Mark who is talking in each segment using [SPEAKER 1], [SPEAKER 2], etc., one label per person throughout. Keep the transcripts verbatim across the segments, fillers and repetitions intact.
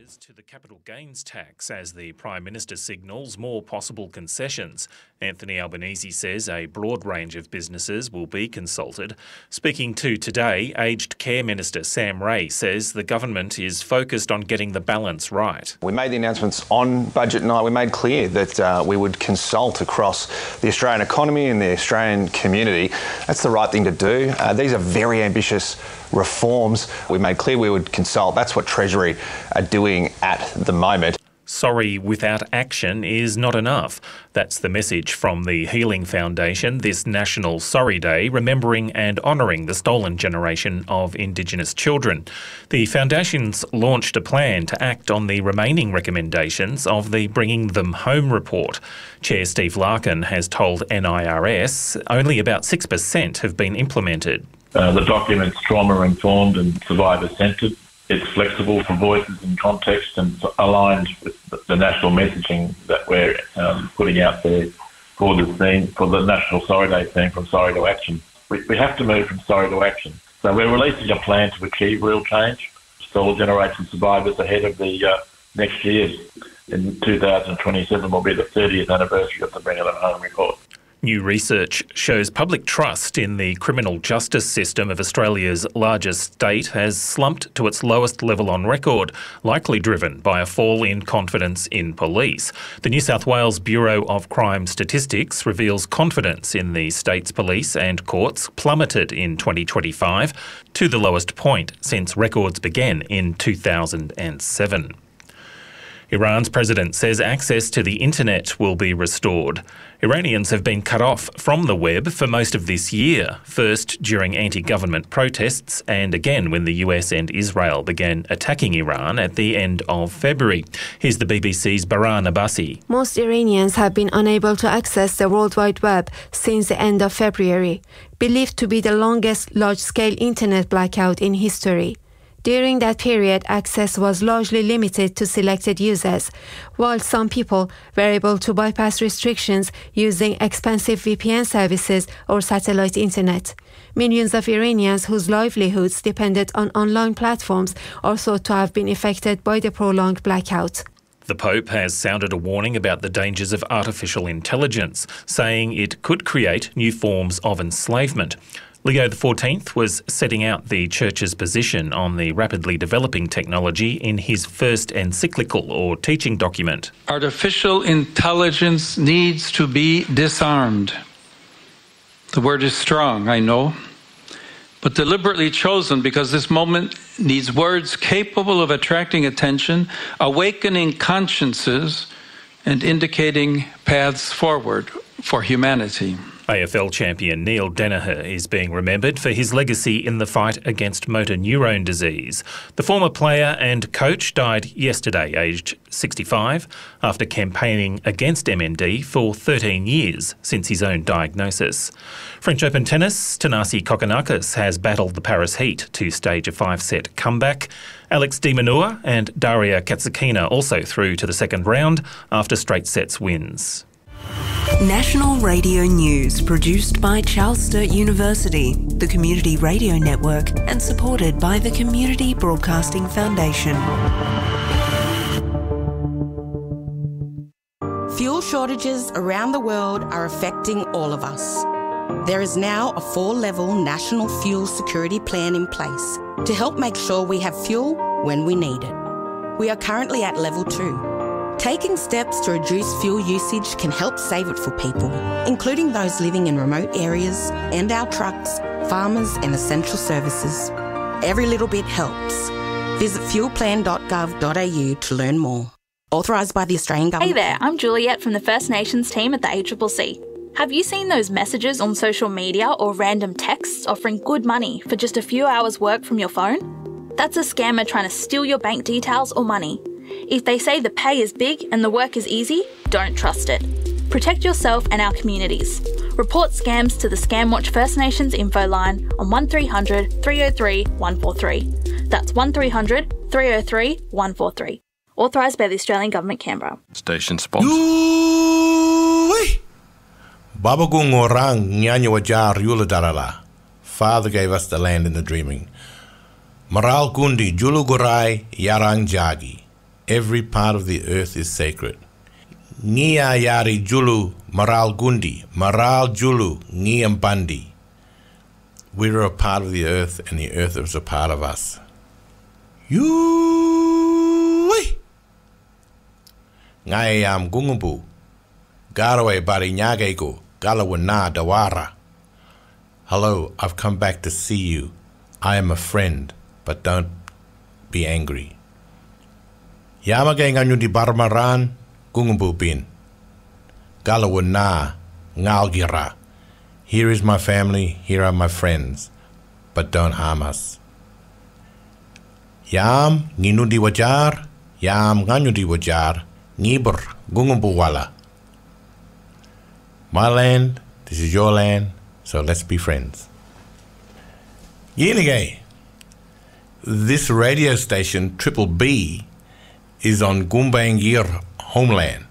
[SPEAKER 1] changes to the capital gains tax as the Prime Minister signals more possible concessions. Anthony Albanese says a broad range of businesses will be consulted. Speaking to Today, Aged Care Minister Sam Ray says the government is focused on getting the balance right.
[SPEAKER 2] We made the announcements on budget night. We made clear that uh, we would consult across the Australian economy and the Australian community. That's the right thing to do. Uh, these are very ambitious reforms. We made clear we would consult. That's what Treasury are doing at the moment.
[SPEAKER 1] Sorry without action is not enough. That's the message from the Healing Foundation this National Sorry Day, remembering and honouring the stolen generation of Indigenous children. The foundation's launched a plan to act on the remaining recommendations of the Bringing Them Home report. Chair Steve Larkin has told N I R S only about six percent have been implemented.
[SPEAKER 3] Uh, the document's trauma-informed and survivor-centred. It's flexible for voices and context and aligned with the national messaging that we're um, putting out there for the theme, for the National Sorry Day theme, from sorry to action. We, we have to move from sorry to action. So we're releasing a plan to achieve real change, restore generation survivors ahead of the uh, next year. In two thousand twenty-seven will be the thirtieth anniversary of the Bring Them Home report.
[SPEAKER 1] New research shows public trust in the criminal justice system of Australia's largest state has slumped to its lowest level on record, likely driven by a fall in confidence in police. The New South Wales Bureau of Crime Statistics reveals confidence in the state's police and courts plummeted in twenty twenty-five to the lowest point since records began in two thousand seven. Iran's president says access to the internet will be restored. Iranians have been cut off from the web for most of this year, first during anti-government protests and again when the U S and Israel began attacking Iran at the end of February. Here's the B B C's Baran Abbasi.
[SPEAKER 4] Most Iranians have been unable to access the World Wide Web since the end of February, believed to be the longest large-scale internet blackout in history. During that period, access was largely limited to selected users, while some people were able to bypass restrictions using expensive V P N services or satellite internet. Millions of Iranians whose livelihoods depended on online platforms are thought to have been affected by the prolonged blackout.
[SPEAKER 1] The Pope has sounded a warning about the dangers of artificial intelligence, saying it could create new forms of enslavement. Leo the fourteenth was setting out the Church's position on the rapidly developing technology in his first encyclical or teaching document.
[SPEAKER 5] Artificial intelligence needs to be disarmed. The word is strong, I know, but deliberately chosen because this moment needs words capable of attracting attention, awakening consciences, and indicating paths forward for humanity.
[SPEAKER 1] A F L champion Neil Danaher is being remembered for his legacy in the fight against motor neurone disease. The former player and coach died yesterday, aged sixty-five, after campaigning against M N D for thirteen years since his own diagnosis. French Open tennis, Thanasi Kokkinakis has battled the Paris Heat to stage a five-set comeback. Alex de Minaur and Daria Katsakina also through to the second round after straight sets wins.
[SPEAKER 6] National Radio News, produced by Charles Sturt University, the Community Radio Network, and supported by the Community Broadcasting Foundation.
[SPEAKER 7] Fuel shortages around the world are affecting all of us. There is now a four-level national fuel security plan in place to help make sure we have fuel when we need it. We are currently at level two. Taking steps to reduce fuel usage can help save it for people, including those living in remote areas and our trucks, farmers and essential services. Every little bit helps. Visit fuel plan dot gov dot a u to learn more. Authorised by the Australian Government.
[SPEAKER 8] Hey there, I'm Juliet from the First Nations team at the A C C C. Have you seen those messages on social media or random texts offering good money for just a few hours work from your phone? That's a scammer trying to steal your bank details or money. If they say the pay is big and the work is easy, don't trust it. Protect yourself and our communities. Report scams to the Scamwatch First Nations info line on one three hundred, three oh three, one four three. That's one three hundred, three oh three, one four three. Authorised by the Australian Government, Canberra.
[SPEAKER 9] Station sponsor.
[SPEAKER 10] Babagung orang nyanyi wajar yula darala. Father gave us the land in the dreaming. Maral kundi julu gurai yarang jagi. Every part of the earth is sacred. Ngia yari julu maral gundi, maral julu ngiambandi. We're a part of the earth, and the earth is a part of us. Yui! Ngai am gungumbu, garaway bari nyagego, galawana dawara. Hello, I've come back to see you. I am a friend, but don't be angry. Yamagay nganyu di barmaran, gungumbu bin. Galawana, ngalgira. Here is my family, here are my friends, but don't harm us. Yam nginudi wajar, yam nganyudi wajar, ngibur gungumbu wala. My land, this is your land, so let's be friends. Yinigay. This radio station, Triple B, is on Gumbaynggirr homeland.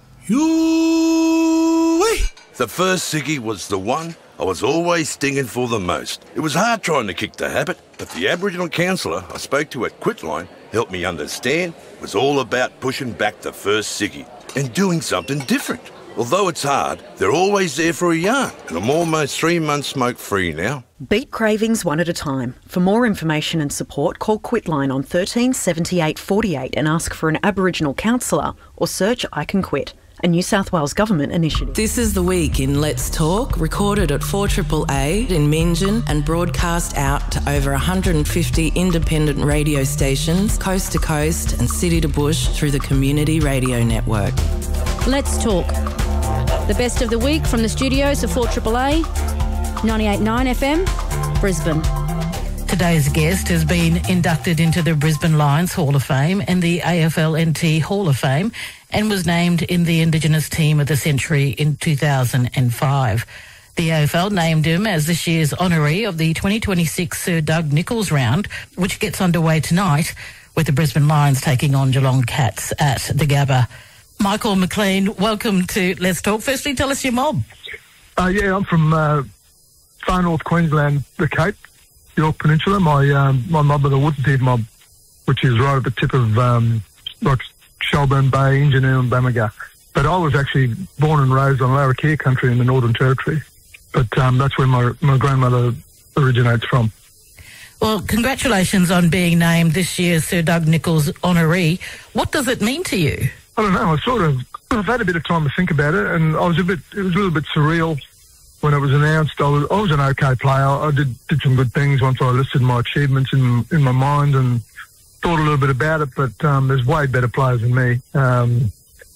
[SPEAKER 9] Yoo-wee! The first ciggy was the one I was always stinging for the most. It was hard trying to kick the habit, but the Aboriginal counsellor I spoke to at Quitline helped me understand it was all about pushing back the first ciggy and doing something different. Although it's hard, they're always there for a yarn, and I'm almost three months smoke-free now.
[SPEAKER 11] Beat cravings one at a time. For more information and support, call Quitline on thirteen seventy-eight forty-eight and ask for an Aboriginal counsellor, or search I Can Quit, a New South Wales Government initiative.
[SPEAKER 6] This is The Week in Let's Talk, recorded at four A A A in Meanjin and broadcast out to over one hundred fifty independent radio stations, coast to coast and city to bush through the Community Radio Network.
[SPEAKER 12] Let's Talk. The best of the week from the studios of four A A A, ninety-eight point nine F M, Brisbane.
[SPEAKER 13] Today's guest has been inducted into the Brisbane Lions Hall of Fame and the A F L N T Hall of Fame and was named in the Indigenous Team of the Century in two thousand five. The A F L named him as this year's honoree of the twenty twenty-six Sir Doug Nicholls round, which gets underway tonight with the Brisbane Lions taking on Geelong Cats at the Gabba. Michael McLean, welcome to Let's Talk. Firstly, tell us your mob.
[SPEAKER 14] Uh, yeah, I'm from uh, far north Queensland, the Cape, York Peninsula. My um, my mob are the Woodshead mob, which is right at the tip of um, like Shelburne Bay, Ingenuity and Bamaga. But I was actually born and raised on Larrakia country in the Northern Territory. But um, that's where my, my grandmother originates from.
[SPEAKER 13] Well, congratulations on being named this year's Sir Doug Nicholls honoree. What does it mean to you?
[SPEAKER 14] I don't know. I sort of, I've had a bit of time to think about it, and I was a bit, it was a little bit surreal when it was announced. I was, I was an okay player. I did, did some good things once I listed my achievements in, in my mind and thought a little bit about it, but um, there's way better players than me. Um,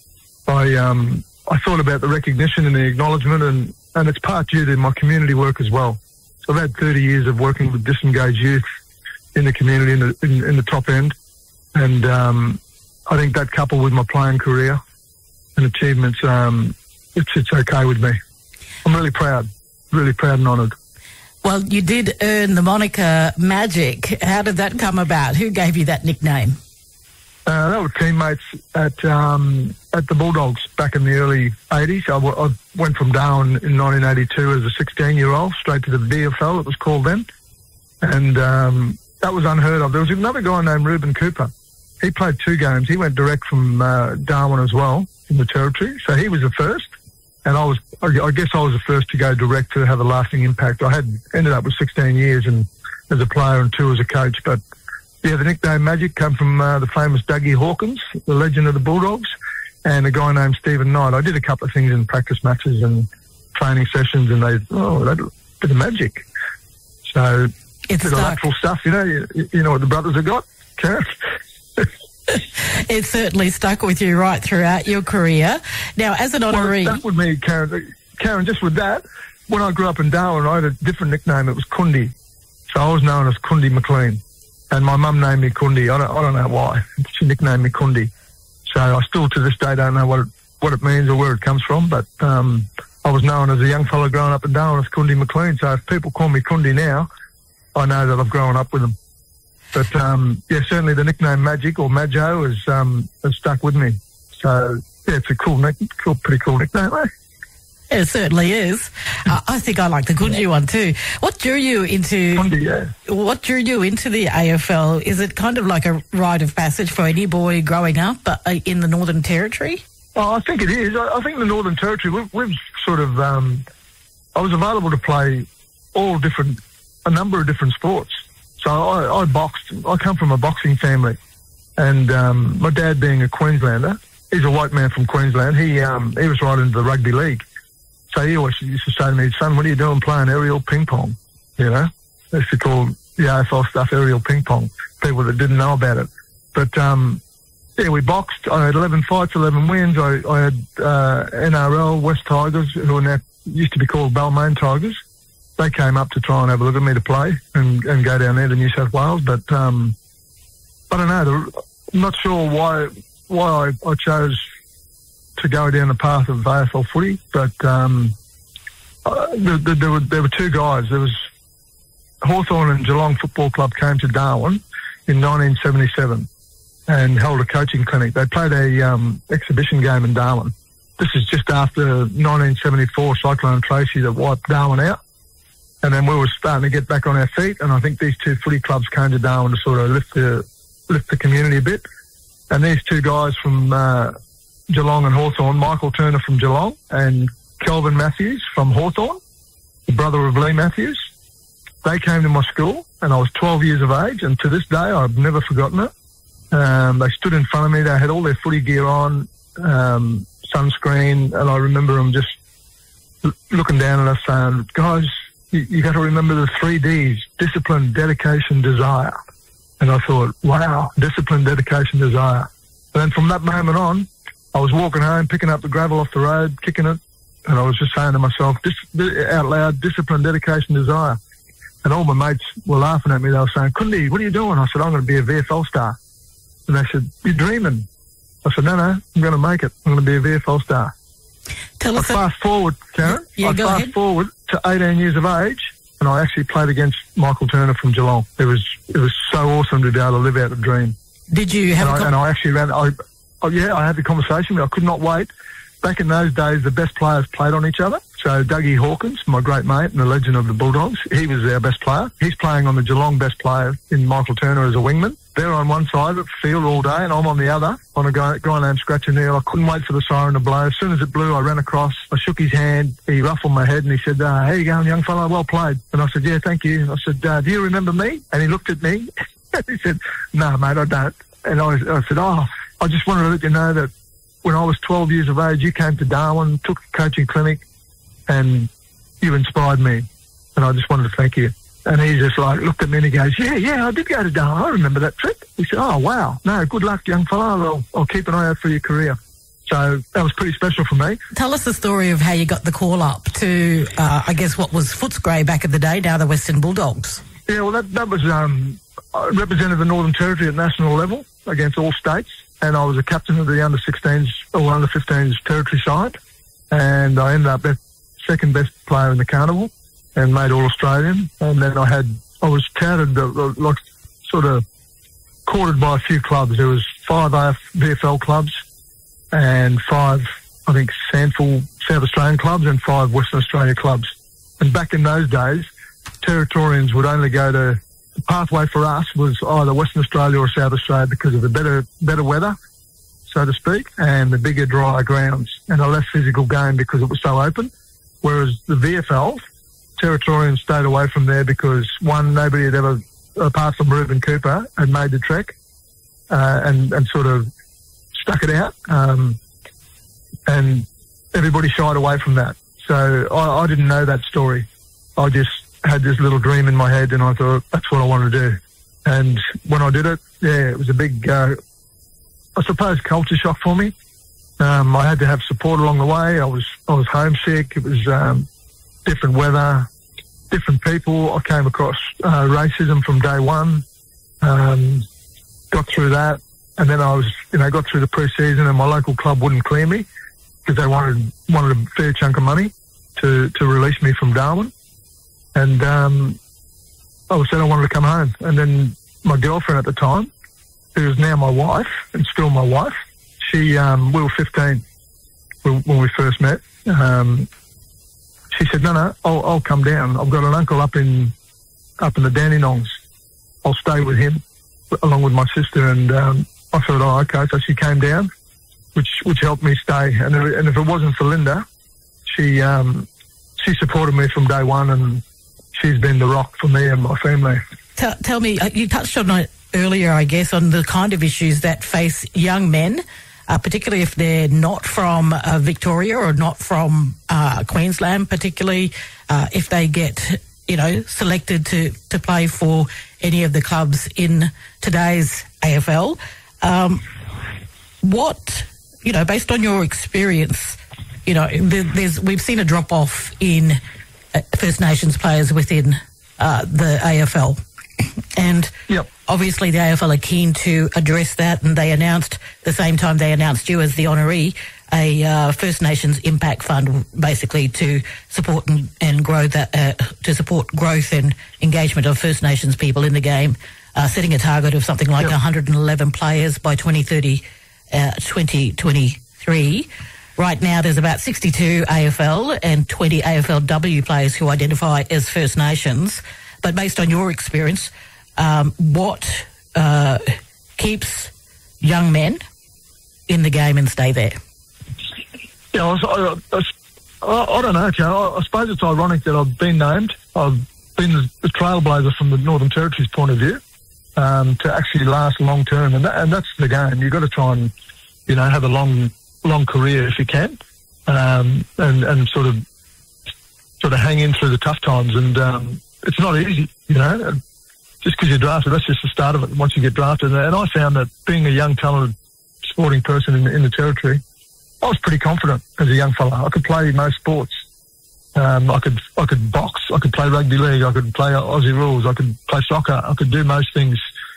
[SPEAKER 14] I, um, I thought about the recognition and the acknowledgement, and, and it's part due to my community work as well. So I've had thirty years of working with disengaged youth in the community, in the, in, in the top end, and um, I think that coupled with my playing career and achievements, um, it's, it's okay with me. I'm really proud, really proud and honoured.
[SPEAKER 13] Well, you did earn the moniker Magic. How did that come about? Who gave you that nickname?
[SPEAKER 14] Uh, they were teammates at um, at the Bulldogs back in the early eighties. I, w- I went from Darwin in nineteen eighty-two as a sixteen-year-old straight to the V F L, it was called then. And um, that was unheard of. There was another guy named Reuben Cooper. He played two games. He went direct from uh, Darwin as well in the Territory. So he was the first. And I was, I guess I was the first to go direct to have a lasting impact. I had ended up with sixteen years and as a player and two as a coach. But yeah, the nickname Magic came from uh, the famous Dougie Hawkins, the legend of the Bulldogs, and a guy named Stephen Knight. I did a couple of things in practice matches and training sessions, and they, oh, that bit of magic. So
[SPEAKER 13] it's
[SPEAKER 14] a bit of lateral stuff, you know. You, you know what the brothers have got, Karen?
[SPEAKER 13] It certainly stuck with you right throughout your career. Now, as an honoree...
[SPEAKER 14] Well, that would me, Karen. Karen, just with that, when I grew up in Darwin, I had a different nickname. It was Kundi. So I was known as Kundi McLean. And my mum named me Kundi. I don't, I don't know why. She nicknamed me Kundi. So I still, to this day, don't know what it, what it means or where it comes from. But um, I was known as a young fellow growing up in Darwin as Kundi McLean. So if people call me Kundi now, I know that I've grown up with them. But, um, yeah, certainly the nickname Magic or Majo has, um, has stuck with me. So, yeah, it's a cool, nick- cool pretty cool nickname, eh?
[SPEAKER 13] It certainly is. Uh, I think I like the Kundi one too. What drew you into
[SPEAKER 14] Kundi, yeah.
[SPEAKER 13] What drew you into the A F L? Is it kind of like a rite of passage for any boy growing up uh, in the Northern Territory?
[SPEAKER 14] Oh, I think it is. I, I think the Northern Territory, we've, we've sort of, um, I was available to play all different, a number of different sports. So I, I boxed. I come from a boxing family, and um, my dad being a Queenslander, he's a white man from Queensland. He um, he was right into the rugby league. So he always used to say to me, son, what are you doing playing aerial ping pong? You know, they used to call the A F L stuff aerial ping pong, people that didn't know about it. But, um, yeah, we boxed. I had eleven fights, eleven wins. I, I had uh, N R L, West Tigers, who are now used to be called Balmain Tigers. They came up to try and have a look at me to play and, and go down there to New South Wales. But um, I don't know. The, I'm not sure why why I, I chose to go down the path of A F L footy, but um, uh, there, there, there, were, there were two guys. There was Hawthorn and Geelong Football Club came to Darwin in nineteen seventy-seven and held a coaching clinic. They played a um, exhibition game in Darwin. This is just after nineteen seventy-four Cyclone Tracy that wiped Darwin out. And then we were starting to get back on our feet, and I think these two footy clubs came to Darwin to sort of lift the lift the community a bit. And these two guys from uh, Geelong and Hawthorn, Michael Turner from Geelong and Kelvin Matthews from Hawthorn, the brother of Lee Matthews, they came to my school, and I was twelve years of age, and to this day I've never forgotten it. Um, they stood in front of me, they had all their footy gear on, um, sunscreen, and I remember them just l- looking down at us saying, guys, you, you got to remember the three Ds, discipline, dedication, desire. And I thought, wow, discipline, dedication, desire. And then from that moment on, I was walking home, picking up the gravel off the road, kicking it, and I was just saying to myself, dis- out loud, discipline, dedication, desire. And all my mates were laughing at me. They were saying, Kundi, what are you doing? I said, I'm going to be a V F L star. And they said, you're dreaming. I said, no, no, I'm going to make it. I'm going to be a V F L star.
[SPEAKER 13] Tell
[SPEAKER 14] I
[SPEAKER 13] us
[SPEAKER 14] fast forward, Karen.
[SPEAKER 13] Yeah,
[SPEAKER 14] I
[SPEAKER 13] go
[SPEAKER 14] fast
[SPEAKER 13] ahead.
[SPEAKER 14] forward to eighteen years of age, and I actually played against Michael Turner from Geelong. It was it was so awesome to be able to live out a dream.
[SPEAKER 13] Did you have
[SPEAKER 14] and,
[SPEAKER 13] a
[SPEAKER 14] I,
[SPEAKER 13] com-
[SPEAKER 14] and I actually ran. I, oh yeah, I had the conversation. I could not wait. Back in those days, the best players played on each other. So Dougie Hawkins, my great mate and the legend of the Bulldogs, he was our best player. He's playing on the Geelong best player in Michael Turner as a wingman. They're on one side of the field all day, and I'm on the other on a guy, guy named Scratch and Neil. I couldn't wait for the siren to blow. As soon as it blew, I ran across. I shook his hand. He ruffled my head, and he said, uh, how you going, young fella? Well played. And I said, yeah, thank you. I said, uh, do you remember me? And he looked at me. He said, no, mate, I don't. And I, I said, oh, I just wanted to let you know that when I was twelve years of age, you came to Darwin, took a coaching clinic, and you inspired me. And I just wanted to thank you. And he just like looked at me and he goes, yeah, yeah, I did go to Darwin. I remember that trip. He said, oh, wow. No, good luck, young fella. I'll, I'll keep an eye out for your career. So that was pretty special for me.
[SPEAKER 13] Tell us the story of how you got the call up to, uh, I guess, what was Footscray back in the day, now the Western Bulldogs.
[SPEAKER 14] Yeah, well, that, that was, um, I represented the Northern Territory at national level against all states. And I was a captain of the under sixteens or under fifteens territory side. And I ended up the second best player in the carnival and made all Australian. And then I had, I was touted, uh, like, sort of courted by a few clubs. There was five A F, V F L clubs and five, I think, Sandford South Australian clubs and five Western Australia clubs. And back in those days, Territorians would only go to, the pathway for us was either Western Australia or South Australia because of the better better weather, so to speak, and the bigger, drier grounds and a less physical game because it was so open. Whereas the V F L, Territorians stayed away from there because, one, nobody had ever, apart from Reuben Cooper, had made the trek uh, and, and sort of stuck it out. Um, and everybody shied away from that. So I, I didn't know that story. I just had this little dream in my head and I thought that's what I want to do. And when I did it, yeah, it was a big, uh, I suppose, culture shock for me. Um, I had to have support along the way. I was, I was homesick. It was, um, different weather, different people. I came across, uh, racism from day one. Um, got through that. And then I was, you know, got through the pre-season and my local club wouldn't clear me because they wanted, wanted a fair chunk of money to, to release me from Darwin. And um, I said I wanted to come home. And then my girlfriend at the time, who is now my wife and still my wife, she um, we were fifteen when we first met. Um, she said, no, no, I'll, I'll come down. I've got an uncle up in up in the Dandenongs. I'll stay with him along with my sister. And um, I thought, oh, okay. So she came down, which which helped me stay. And if, and if it wasn't for Linda, she um, she supported me from day one, and she's been the rock for me and my family.
[SPEAKER 13] Tell, tell me, you touched on it earlier, I guess, on the kind of issues that face young men, uh, particularly if they're not from uh, Victoria or not from uh, Queensland, particularly uh, if they get, you know, selected to, to play for any of the clubs in today's A F L. Um, what, you know, based on your experience, you know, there's we've seen a drop-off in uh, First Nations players within uh, the A F L. And
[SPEAKER 14] yep.
[SPEAKER 13] obviously the A F L are keen to address that, and they announced, the same time they announced you as the honoree, a uh, First Nations Impact Fund, basically to support and, and grow that, uh, to support growth and engagement of First Nations people in the game, uh, setting a target of something like yep. one hundred eleven players by twenty thirty, uh, twenty twenty-three. Right now there's about sixty-two A F L and twenty A F L W players who identify as First Nations. But based on your experience, um, what uh, keeps young men in the game and stay there?
[SPEAKER 14] Yeah, I, I, I, I don't know, Joe. I, I suppose it's ironic that I've been named. I've been the, the trailblazer from the Northern Territory's point of view um, to actually last long term, and, that, and that's the game. You've got to try and, you know, have a long, long career if you can, um, and and sort of sort of hang in through the tough times. And um, it's not easy, you know. Just because you're drafted, that's just the start of it. Once you get drafted, and I found that being a young, talented sporting person in, in the Territory, I was pretty confident as a young fella. I could play most sports. Um, I could I could box. I could play rugby league. I could play Aussie rules. I could play soccer. I could do most things.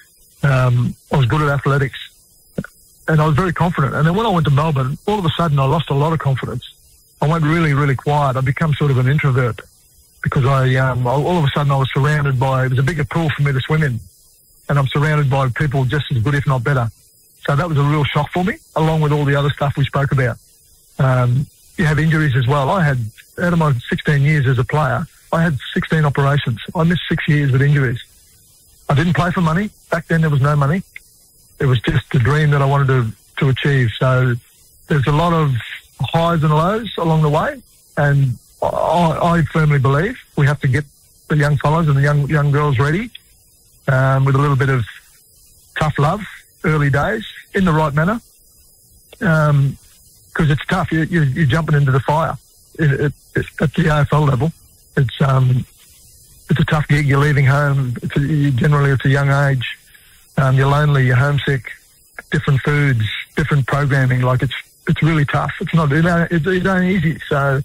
[SPEAKER 14] Um, I was good at athletics, and I was very confident. And then when I went to Melbourne, all of a sudden I lost a lot of confidence. I went really, really quiet. I became sort of an introvert because I um, all of a sudden I was surrounded by. It was a bigger pool for me to swim in, and I'm surrounded by people just as good, if not better. So that was a real shock for me, along with all the other stuff we spoke about. Um, you have injuries as well. I had, out of my sixteen years as a player, I had sixteen operations. I missed six years with injuries. I didn't play for money. Back then there was no money. It was just a dream that I wanted to, to achieve. So there's a lot of highs and lows along the way. And I, I firmly believe we have to get the young fellows and the young, young girls ready um, with a little bit of tough love, early days, in the right manner, because um, it's tough. You, you, you're jumping into the fire it, it, it, at the A F L level. It's um, it's a tough gig. You're leaving home. It's a, you, generally, it's a young age. Um, you're lonely. You're homesick. Different foods, different programming. Like it's it's really tough. It's not it ain't, it, it ain't easy. So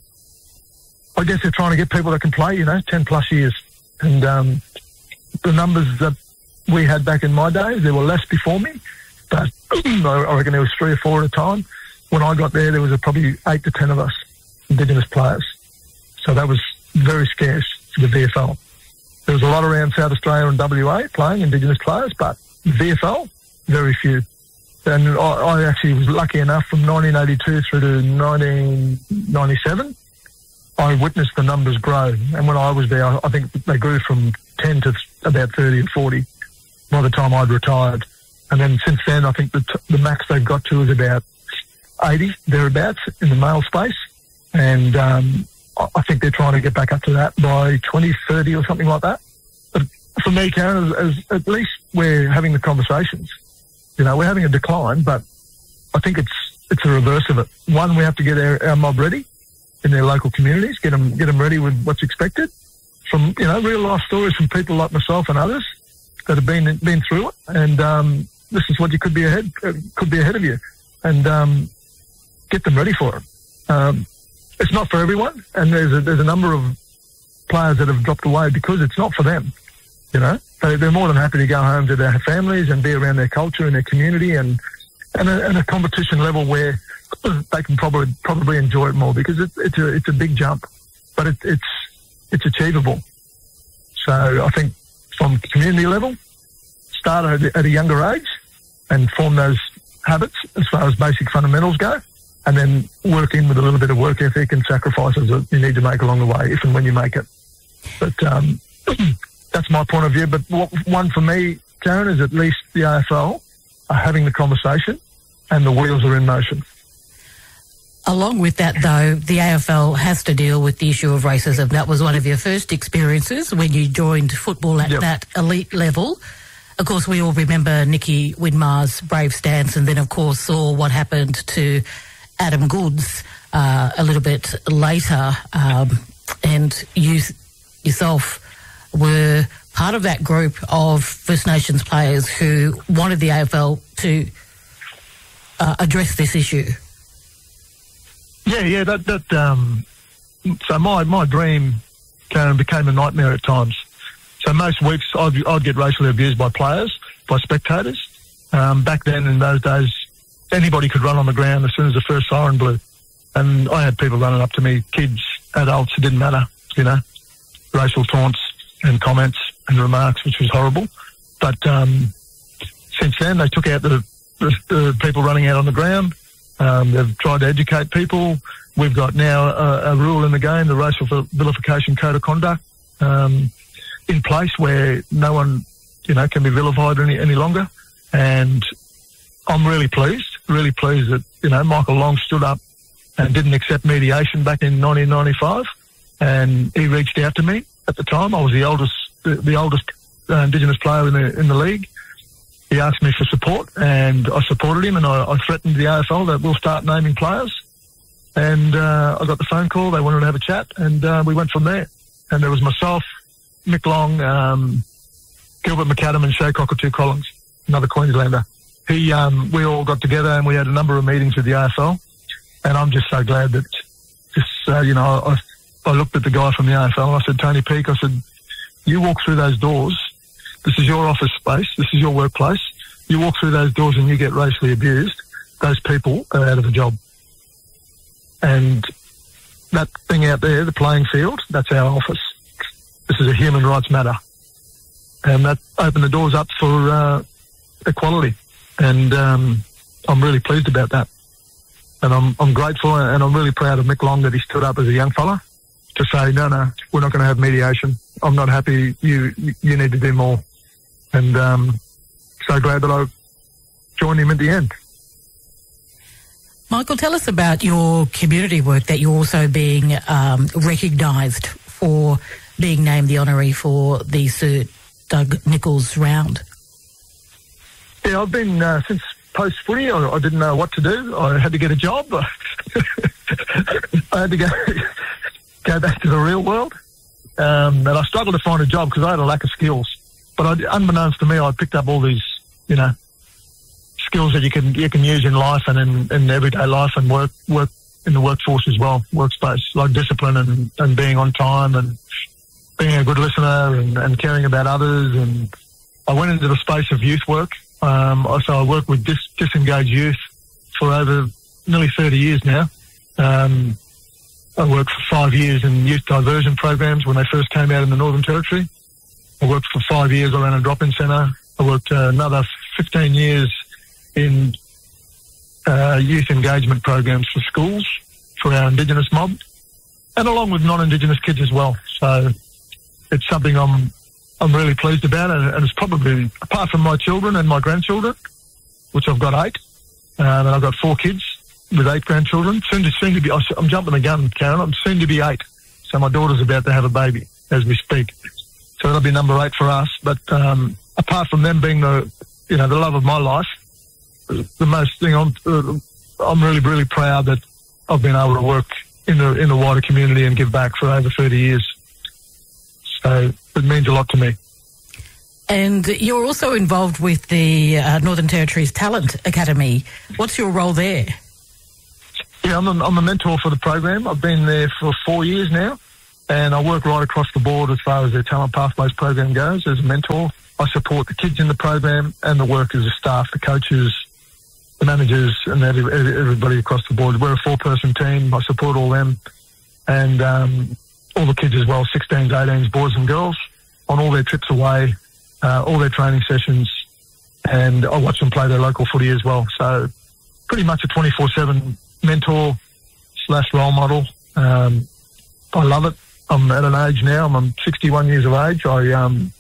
[SPEAKER 14] I guess they're trying to get people that can play. You know, ten plus years, and um, the numbers that we had back in my days, there were less before me, but I reckon there was three or four at a time. When I got there, there was probably eight to ten of us, Indigenous players. So that was very scarce for the V F L. There was a lot around South Australia and W A playing Indigenous players, but the V F L, very few. And I, I actually was lucky enough from nineteen eighty-two through to nineteen ninety-seven, I witnessed the numbers grow. And when I was there, I think they grew from ten to about thirty and forty by the time I'd retired. And then since then, I think the, t- the max they've got to is about eighty, thereabouts, in the male space. And um, I think they're trying to get back up to that by twenty thirty or something like that. But for me, Karen, as, as at least we're having the conversations. You know, we're having a decline, but I think it's it's a reverse of it. One, we have to get our, our mob ready in their local communities, get them, get them ready with what's expected from, you know, real life stories from people like myself and others that have been been through it. And um, this is what you could be ahead could be ahead of you, and um, get them ready for it. Um, it's not for everyone, and there's a, there's a number of players that have dropped away because it's not for them. You know, they, they're more than happy to go home to their families and be around their culture and their community, and and a, and a competition level where they can probably probably enjoy it more, because it's it's a it's a big jump, but it, it's it's achievable. So I think from community level, start at, at a younger age and form those habits as far as basic fundamentals go, and then working with a little bit of work ethic and sacrifices that you need to make along the way, if and when you make it. But um, that's my point of view. But what, one for me, Karen, is at least the A F L are having the conversation and the wheels are in motion.
[SPEAKER 13] Along with that, though, the A F L has to deal with the issue of racism. That was one of your first experiences when you joined football at yep. that elite level. Of course, we all remember Nicky Widmar's brave stance, and then, of course, saw what happened to Adam Goodes uh, a little bit later. Um, and you yourself were part of that group of First Nations players who wanted the A F L to uh, address this issue.
[SPEAKER 14] Yeah, yeah, that, that, um, so my, my dream, Karen, became a nightmare at times. So most weeks I'd, I'd get racially abused by players, by spectators. Um, back then, in those days, anybody could run on the ground as soon as the first siren blew. And I had people running up to me, kids, adults, it didn't matter, you know, racial taunts and comments and remarks, which was horrible. But um, since then, they took out the, the, the people running out on the ground. Um, they've tried to educate people. We've got now a, a rule in the game, the Racial Vilification Code of Conduct, um, in place where no one, you know, can be vilified any, any longer. And I'm really pleased, really pleased that, you know, Michael Long stood up and didn't accept mediation back in nineteen ninety-five. And he reached out to me at the time. I was the oldest, the, the oldest uh, Indigenous player in the, in the league. He asked me for support, and I supported him, and I, I threatened the A F L that we'll start naming players. And uh, I got the phone call. They wanted to have a chat, and uh, we went from there. And there was myself, Mick Long, um, Gilbert McAdam, and Shay Cockatoo Collins, another Queenslander. He, um, we all got together, and we had a number of meetings with the A F L. And I'm just so glad that, just uh, you know, I, I looked at the guy from the A F L, and I said, Tony Peake, I said, you walk through those doors. This is your office space. This is your workplace. You walk through those doors and you get racially abused. Those people are out of a job. And that thing out there, the playing field, that's our office. This is a human rights matter. And that opened the doors up for uh, equality. And um, I'm really pleased about that. And I'm, I'm grateful, and I'm really proud of Mick Long that he stood up as a young fella to say, no, no, we're not going to have mediation. I'm not happy. You, you need to do more. And um, so glad that I joined him at the end.
[SPEAKER 13] Michael, tell us about your community work, that you're also being um, recognised for being named the honoree for the Sir Doug Nicholls round.
[SPEAKER 14] Yeah, I've been, uh, since post-footy, I, I didn't know what to do. I had to get a job. I had to go, go back to the real world. Um, and I struggled to find a job because I had a lack of skills. But I, unbeknownst to me, I picked up all these, you know, skills that you can you can use in life and in, in everyday life and work work in the workforce as well, workspace, like discipline and, and being on time and being a good listener and, and caring about others. And I went into the space of youth work. Um, so I work with dis, disengaged youth for over nearly thirty years now. Um, I worked for five years in youth diversion programs when they first came out in the Northern Territory. I worked for five years around a drop-in centre. I worked uh, another fifteen years in uh, youth engagement programs for schools for our Indigenous mob, and along with non-Indigenous kids as well. So it's something I'm I'm really pleased about, and, and it's probably, apart from my children and my grandchildren, which I've got eight, um, and I've got four kids with eight grandchildren. Soon to soon to be, I'm jumping the gun, Karen. I'm soon to be eight, so my daughter's about to have a baby as we speak. So that'll be number eight for us. But um, apart from them being the, you know, the love of my life, the most thing I'm, uh, I'm really, really proud that I've been able to work in the in the wider community and give back for over thirty years. So it means a lot to me.
[SPEAKER 13] And you're also involved with the uh, Northern Territory's Talent Academy. What's your role there?
[SPEAKER 14] Yeah, I'm a, I'm a mentor for the program. I've been there for four years now. And I work right across the board as far as their Talent Pathways program goes as a mentor. I support the kids in the program and the workers, the staff, the coaches, the managers, and every, everybody across the board. We're a four-person team. I support all them and um, all the kids as well, sixteens, eighteens, boys and girls, on all their trips away, uh, all their training sessions, and I watch them play their local footy as well. So pretty much a twenty-four seven mentor slash role model. Um, I love it. I'm at an age now, I'm, I'm sixty-one years of age. I, um,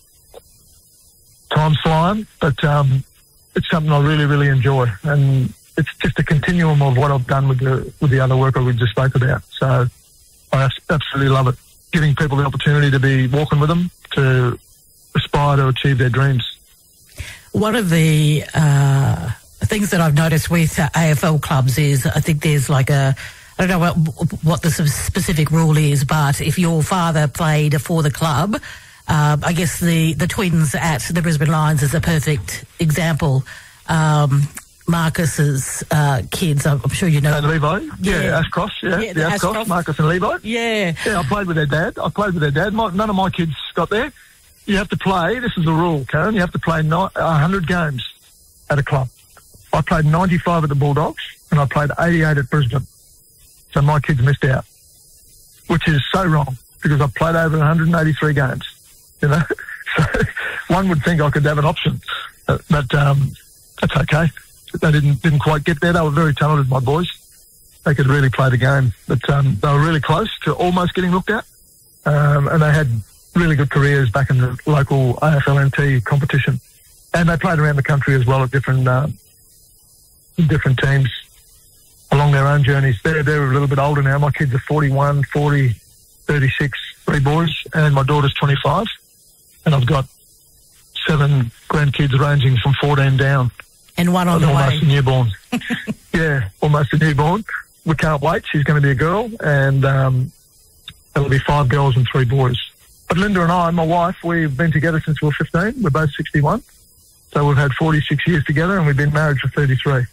[SPEAKER 14] time's flying, but um, it's something I really, really enjoy. And it's just a continuum of what I've done with the with the other work we just spoke about. So I absolutely love it. Giving people the opportunity to be walking with them, to aspire to achieve their dreams.
[SPEAKER 13] One of the uh, things that I've noticed with uh, A F L clubs is I think there's like a, I don't know what, what the specific rule is, but if your father played for the club, uh, I guess the, the twins at the Brisbane Lions is a perfect example. Um, Marcus's uh, kids, I'm sure you know.
[SPEAKER 14] And Levi, yeah, yeah. Ashcross, yeah,
[SPEAKER 13] yeah
[SPEAKER 14] the Ashcross, Ashcross, Marcus and Levi.
[SPEAKER 13] Yeah.
[SPEAKER 14] Yeah, I played with their dad. I played with their dad. My, none of my kids got there. You have to play, this is the rule, Karen, you have to play one hundred games at a club. I played ninety-five at the Bulldogs and I played eighty-eight at Brisbane. So my kids missed out, which is so wrong because I played over one hundred eighty-three games, you know. So one would think I could have an option, but, but um, that's okay. They didn't didn't quite get there. They were very talented, my boys. They could really play the game, but um, they were really close to almost getting looked at, um, and they had really good careers back in the local A F L N T competition, and they played around the country as well at different uh, different teams along their own journeys. They're they're a little bit older now. My kids are forty-one, forty, thirty-six, three boys, and my daughter's twenty-five, and I've got seven grandkids ranging from fourteen down.
[SPEAKER 13] And one on the
[SPEAKER 14] almost
[SPEAKER 13] way.
[SPEAKER 14] a newborn. Yeah, almost a newborn. We can't wait. She's going to be a girl, and um, it'll be five girls and three boys. But Linda and I, my wife, we've been together since we were fifteen. We're both sixty-one. So we've had forty-six years together, and we've been married for thirty-three.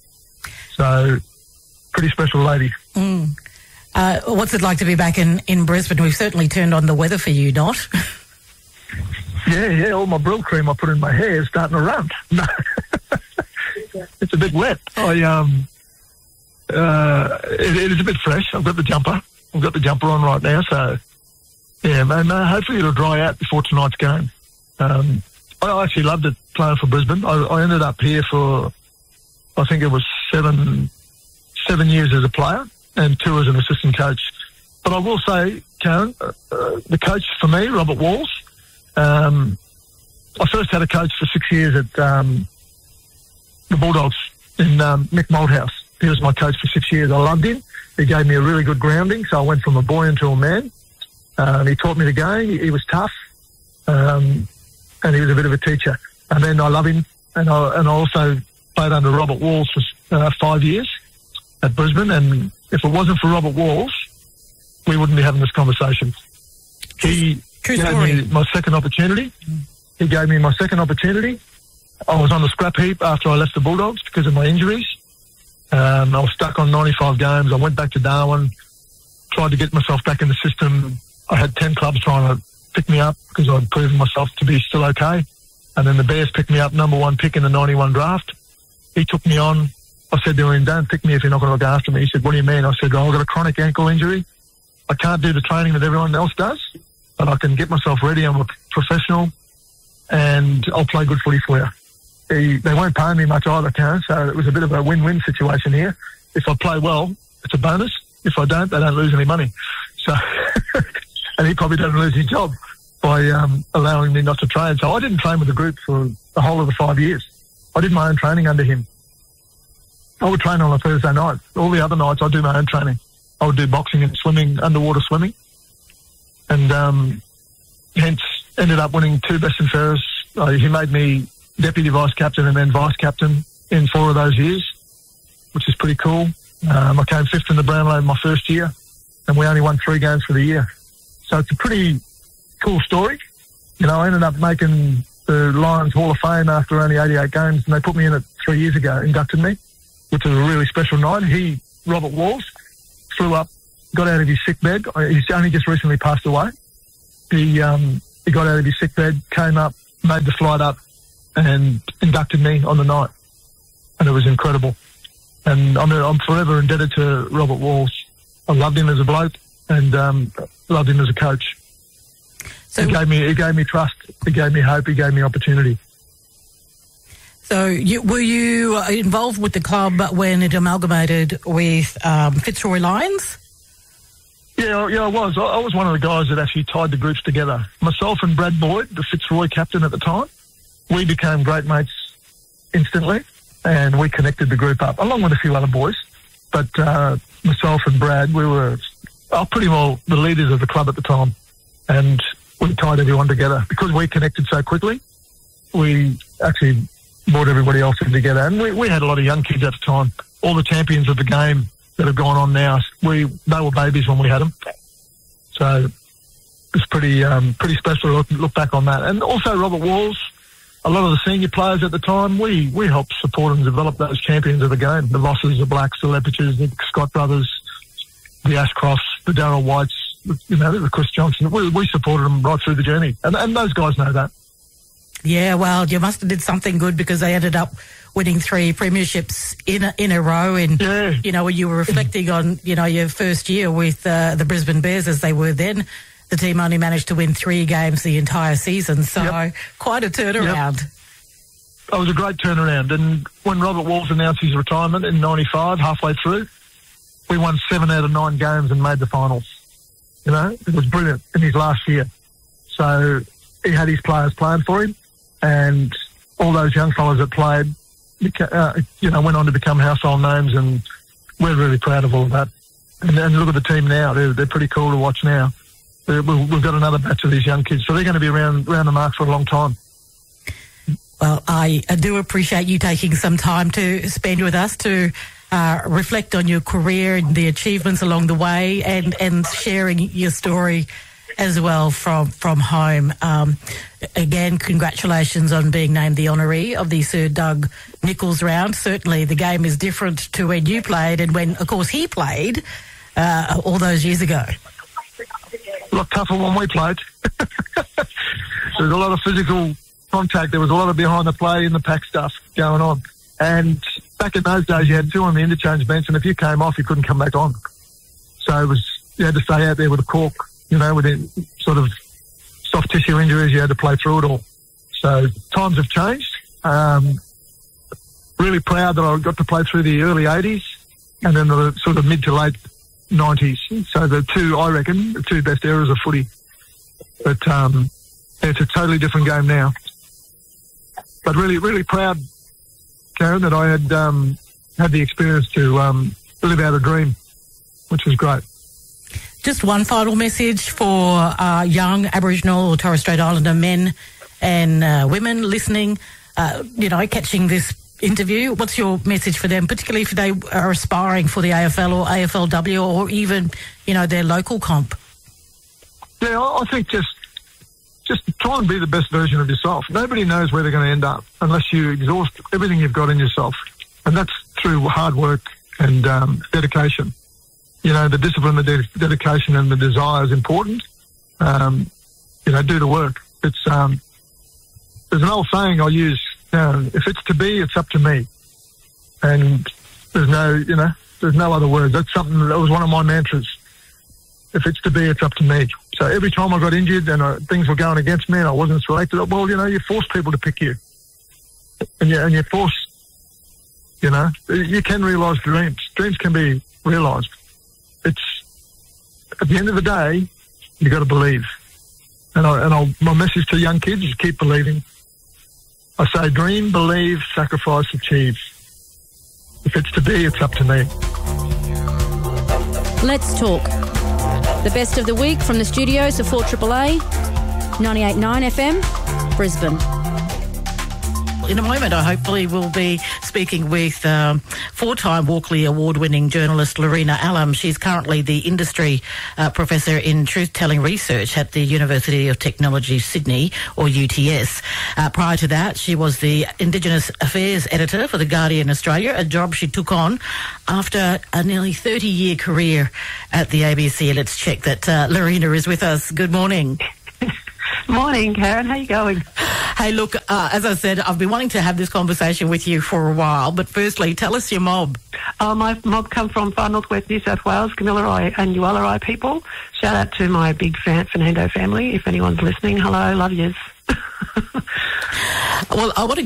[SPEAKER 14] So, pretty special lady.
[SPEAKER 13] Mm. Uh, what's it like to be back in, in Brisbane? We've certainly turned on the weather for you, not?
[SPEAKER 14] Yeah, yeah. All my Brill cream I put in my hair is starting to run. No. It's a bit wet. I um, uh, it, it is a bit fresh. I've got the jumper. I've got the jumper on right now. So, yeah, man. Uh, hopefully it'll dry out before tonight's game. Um, I actually loved it playing for Brisbane. I, I ended up here for, I think it was seven, seven years as a player and two as an assistant coach. But I will say, Karen, uh, uh, the coach for me, Robert Walls. Um, I first had a coach for six years at um, the Bulldogs in um, Mick Malthouse. He was my coach for six years. I loved him. He gave me a really good grounding, so I went from a boy into a man. Um, he taught me the game. He, he was tough, um, and he was a bit of a teacher. And then I love him, and I, and I also played under Robert Walls for uh, five years at Brisbane. And if it wasn't for Robert Walls, we wouldn't be having this conversation. He
[SPEAKER 13] True
[SPEAKER 14] gave
[SPEAKER 13] story.
[SPEAKER 14] me my second opportunity. He gave me my second opportunity. I was on the scrap heap after I left the Bulldogs because of my injuries. Um, I was stuck on ninety-five games. I went back to Darwin, tried to get myself back in the system. I had ten clubs trying to pick me up because I'd proven myself to be still okay. And then the Bears picked me up, number one pick in the ninety-one draft. He took me on. I said to him, don't pick me if you're not going to look after me. He said, what do you mean? I said, oh, I've got a chronic ankle injury. I can't do the training that everyone else does, but I can get myself ready. I'm a professional, and I'll play good footy for you. He, they weren't paying me much either, Karen, so it was a bit of a win-win situation here. If I play well, it's a bonus. If I don't, they don't lose any money. So, and he probably doesn't lose his job by um, allowing me not to train. So I didn't train with the group for the whole of the five years. I did my own training under him. I would train on a Thursday night. All the other nights, I'd do my own training. I would do boxing and swimming, underwater swimming. And um, hence ended up winning two best and fairest. Uh, he made me deputy vice captain and then vice captain in four of those years, which is pretty cool. Um, I came fifth in the Brownlow my first year, and we only won three games for the year. So it's a pretty cool story. You know, I ended up making the Lions Hall of Fame after only eighty-eight games, and they put me in it three years ago, inducted me, which was a really special night. He, Robert Walls, flew up, got out of his sick bed. He's only just recently passed away. He, um, he got out of his sick bed, came up, made the flight up, and inducted me on the night. And it was incredible. And I'm, I'm forever indebted to Robert Walls. I loved him as a bloke and um, loved him as a coach. So he gave me, he gave me trust. He gave me hope. He gave me opportunity.
[SPEAKER 13] So you, were you involved with the club when it amalgamated with um, Fitzroy Lions?
[SPEAKER 14] Yeah, yeah, I was. I, I was one of the guys that actually tied the groups together. Myself and Brad Boyd, the Fitzroy captain at the time, we became great mates instantly, and we connected the group up, along with a few other boys. But uh, myself and Brad, we were uh, pretty well the leaders of the club at the time, and we tied everyone together. Because we connected so quickly, we actually brought everybody else in together. And we, we had a lot of young kids at the time. All the champions of the game that have gone on now, we they were babies when we had them. So it's pretty um, pretty special to look, look back on that. And also Robert Walls, a lot of the senior players at the time, we, we helped support and develop those champions of the game. The Vosses, the Blacks, the Lepiches, the Scott brothers, the Ashcrofts, the Darryl Whites, you know, the Chris Johnson. We, we supported them right through the journey. And, and those guys know that.
[SPEAKER 13] Yeah, well, you must have did something good because they ended up winning three premierships in a, in a row. And,
[SPEAKER 14] yeah.
[SPEAKER 13] you know, when you were reflecting on, you know, your first year with uh, the Brisbane Bears as they were then, the team only managed to win three games the entire season. So yep. quite a turnaround.
[SPEAKER 14] Yep. It was a great turnaround. And when Robert Walls announced his retirement in ninety-five, halfway through, we won seven out of nine games and made the finals. You know, it was brilliant in his last year. So he had his players playing for him. And all those young fellas that played, uh, you know, went on to become household names, and we're really proud of all of that. And, and look at the team now; they're, they're pretty cool to watch now. We've, we've got another batch of these young kids, so they're going to be around around the mark for a long time.
[SPEAKER 13] Well, I, I do appreciate you taking some time to spend with us to uh, reflect on your career and the achievements along the way, and and sharing your story as well from from home. Um, again, congratulations on being named the honoree of the Sir Doug Nicholls round. Certainly the game is different to when you played and when, of course, he played uh, all those years ago.
[SPEAKER 14] A lot tougher when we played. There was a lot of physical contact. There was a lot of behind the play in the pack stuff going on. And back in those days, you had two on the interchange bench, and if you came off, you couldn't come back on. So it was, you had to stay out there with a cork. You know, with the sort of soft tissue injuries, you had to play through it all. So times have changed. Um, really proud that I got to play through the early eighties and then the sort of mid to late nineties. So the two, I reckon, the two best eras of footy. But um, it's a totally different game now. But really, really proud, Karen, that I had um, had the experience to um, live out a dream, which was great.
[SPEAKER 13] Just one final message for uh, young Aboriginal or Torres Strait Islander men and uh, women listening, uh, you know, catching this interview. What's your message for them, particularly if they are aspiring for the A F L or A F L W or even, you know, their local comp?
[SPEAKER 14] Yeah, I think just just try and be the best version of yourself. Nobody knows where they're going to end up unless you exhaust everything you've got in yourself. And that's through hard work and um, dedication. You know, the discipline, the de- dedication and the desire is important. Um, you know, do the work. It's, um, there's an old saying I use, you know, if it's to be, it's up to me. And there's no, you know, there's no other words. That's something, that was one of my mantras. If it's to be, it's up to me. So every time I got injured and uh, things were going against me and I wasn't selected, well, you know, you force people to pick you. And you, and you force, you know, you can realise dreams. Dreams can be realised. It's, at the end of the day, you got to believe. And, I, and I'll, my message to young kids is keep believing. I say dream, believe, sacrifice, achieve. If it's to be, it's up to me.
[SPEAKER 12] Let's talk. The best of the week from the studios of four A A A, ninety-eight point nine F M, Brisbane.
[SPEAKER 13] In a moment, I hopefully will be speaking with um, four-time Walkley Award-winning journalist Lorena Allam. She's currently the industry uh, professor in truth-telling research at the University of Technology, Sydney, or U T S. Uh, prior to that, she was the Indigenous Affairs editor for The Guardian Australia, a job she took on after a nearly thirty-year career at the A B C. Let's check that uh, Lorena is with us. Good morning.
[SPEAKER 15] Morning, Karen. How you going?
[SPEAKER 13] Hey, look, uh, as I said, I've been wanting to have this conversation with you for a while, but firstly, tell us your mob.
[SPEAKER 15] Oh, my mob come from far northwest New South Wales, Kamilaroi and Ullarai people. Shout out to my big fan, Fernando family, if anyone's listening. Hello, love yous.
[SPEAKER 13] Well, I want to